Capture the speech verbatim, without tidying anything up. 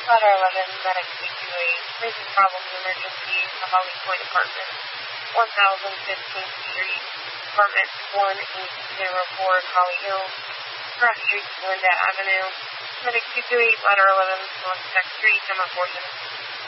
Ladder eleven, Medic two two eight, Mason Problems Emergency, the Holly Point Apartment, one thousand fifteenth Street, Apartment one eight zero four, Holly Hills, Cross Street, Linda Avenue, Medic two two eight, Ladder eleven, North Tech Street, Emma Fortune.